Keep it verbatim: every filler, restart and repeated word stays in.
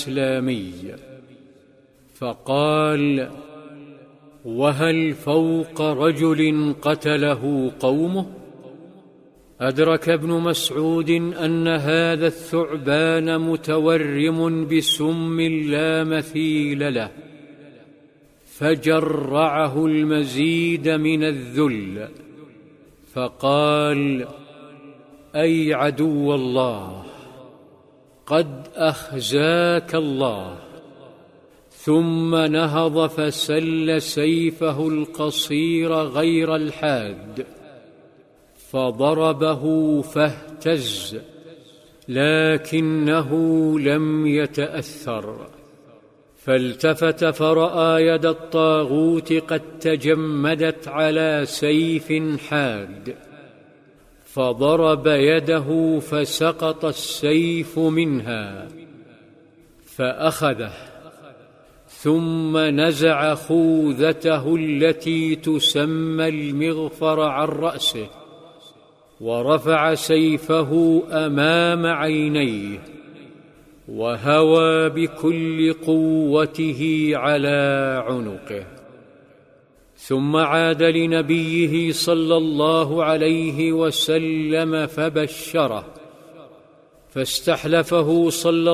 الإسلامي، فقال: وهل فوق رجل قتله قومه؟ أدرك ابن مسعود أن هذا الثعبان متورم بسم لا مثيل له، فجرعه المزيد من الذل، فقال: أي عدو الله، قد أخزاك الله. ثم نهض فسل سيفه القصير غير الحاد، فضربه فاهتز، لكنه لم يتأثر، فالتفت فرأى يد الطاغوت قد تجمدت على سيف حاد، فضرب يده فسقط السيف منها، فأخذه، ثم نزع خوذته التي تسمى المغفر عن رأسه، ورفع سيفه أمام عينيه، وهوى بكل قوته على عنقه، ثم عاد لنبيه صلى الله عليه وسلم فبشره، فاستحلفه صلى